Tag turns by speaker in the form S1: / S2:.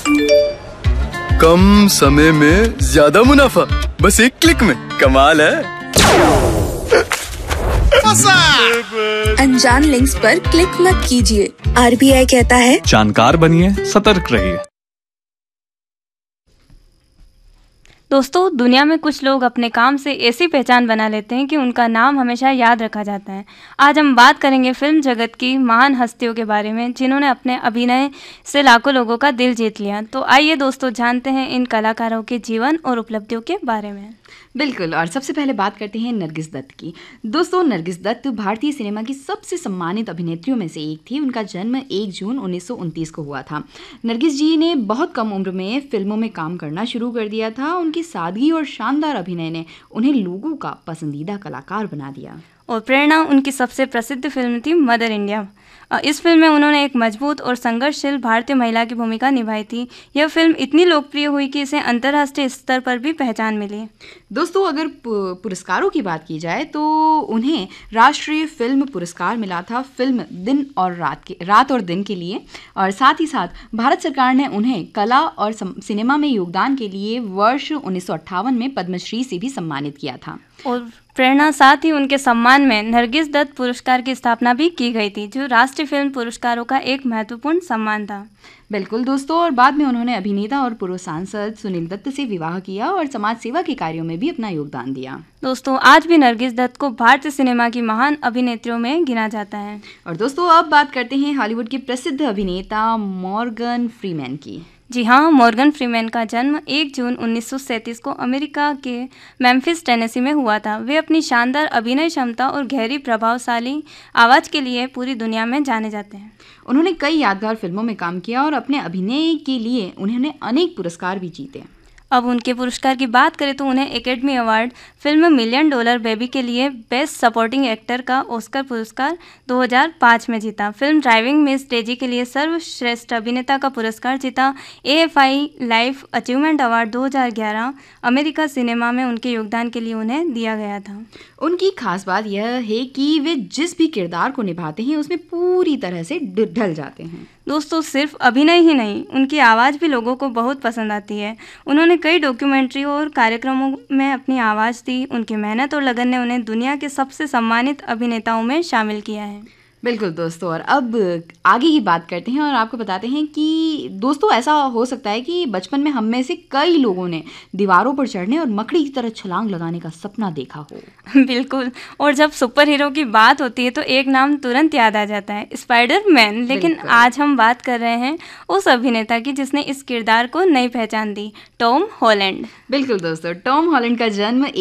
S1: कम समय में ज्यादा मुनाफा, बस एक क्लिक में। कमाल है।
S2: अनजान लिंक्स पर क्लिक मत कीजिए। RBI कहता है
S3: जानकार बनिए, सतर्क रहिए।
S4: दोस्तों, दुनिया में कुछ लोग अपने काम से ऐसी पहचान बना लेते हैं कि उनका नाम हमेशा याद रखा जाता है। आज हम बात करेंगे फिल्म जगत की महान हस्तियों के बारे में, जिन्होंने अपने अभिनय से लाखों लोगों का दिल जीत लिया। तो आइए दोस्तों, जानते हैं इन कलाकारों के जीवन और उपलब्धियों के बारे में।
S5: बिल्कुल, और सबसे पहले बात करते हैं नरगिस दत्त की। दोस्तों, नरगिस दत्त भारतीय सिनेमा की सबसे सम्मानित अभिनेत्रियों में से एक थी। उनका जन्म 1 जून 1929 को हुआ था। नरगिस जी ने बहुत कम उम्र में फिल्मों में काम करना शुरू कर दिया था। उनकी सादगी और शानदार अभिनय ने उन्हें लोगों का पसंदीदा कलाकार बना दिया।
S4: और प्रेरणा उनकी सबसे प्रसिद्ध फिल्म थी मदर इंडिया। इस फिल्म में उन्होंने एक मजबूत और संघर्षशील भारतीय महिला की भूमिका निभाई थी। यह फिल्म इतनी लोकप्रिय हुई कि इसे अंतर्राष्ट्रीय स्तर पर भी पहचान मिली।
S5: दोस्तों, अगर पुरस्कारों की बात की जाए तो उन्हें राष्ट्रीय फिल्म पुरस्कार मिला था फिल्म दिन और रात और दिन के लिए। और साथ ही साथ भारत सरकार ने उन्हें कला और सिनेमा में योगदान के लिए वर्ष 1958 में पद्मश्री से भी सम्मानित किया था।
S4: और प्रेरणा साथ ही उनके सम्मान में नरगिस दत्त पुरस्कार की स्थापना भी की गई थी, जो राष्ट्रीय फिल्म पुरस्कारों का एक महत्वपूर्ण सम्मान था।
S5: बिल्कुल दोस्तों, और बाद में उन्होंने अभिनेता और पूर्व सांसद सुनील दत्त से विवाह किया और समाज सेवा के कार्यों में भी अपना योगदान दिया।
S4: दोस्तों, आज भी नरगिस दत्त को भारतीय सिनेमा की महान अभिनेत्रियों में गिना जाता है।
S5: और दोस्तों, अब बात करते हैं हॉलीवुड के प्रसिद्ध अभिनेता मॉर्गन फ्रीमैन की।
S4: जी हाँ, मॉर्गन फ्रीमैन का जन्म 1 जून 1937 को अमेरिका के मेम्फिस, टेनेसी में हुआ था। वे अपनी शानदार अभिनय क्षमता और गहरी प्रभावशाली आवाज़ के लिए पूरी दुनिया में जाने जाते हैं।
S5: उन्होंने कई यादगार फिल्मों में काम किया और अपने अभिनय के लिए उन्होंने अनेक पुरस्कार भी जीते।
S4: अब उनके पुरस्कार की बात करें तो उन्हें academy award film $1 million baby के लिए बेस्ट सपोर्टिंग एक्टर का ऑस्कर पुरस्कार 2005 में जीता। फिल्म ड्राइविंग मिस डेजी के लिए सर्वश्रेष्ठ अभिनेता का पुरस्कार जीता। AFI life achievement award 2011 America cinema में उनके योगदान के लिए उन्हें दिया गया था।
S5: उनकी खास बात यह है कि वे जिस भी किरदार को निभाते हैं उसमें पूरी तरह से ढल जाते हैं।
S4: दोस्तों, सिर्फ अभिनय ही नहीं, उनकी आवाज़ भी लोगों को बहुत पसंद आती है। उन्होंने कई डॉक्यूमेंट्री और कार्यक्रमों में अपनी आवाज़ दी। उनकी मेहनत और लगन ने उन्हें दुनिया के सबसे सम्मानित अभिनेताओं में शामिल किया है।
S5: बिल्कुल दोस्तों, और अब आगे की बात करते हैं और आपको बताते हैं कि दोस्तों, ऐसा हो सकता है कि बचपन में हम में से कई लोगों ने दीवारों पर चढ़ने और मकड़ी की तरह छलांग लगाने का सपना देखा हो।
S4: बिल्कुल, और जब सुपर हीरो की बात होती है तो एक नाम तुरंत याद आ जाता है, स्पाइडरमैन। लेकिन आज हम बात कर रहे हैं उस अभिनेता की जिसने इस किरदार को नई पहचान दी, टॉम हॉलैंड।
S5: बिल्कुल दोस्तों, टॉम हॉलैंड का जन्म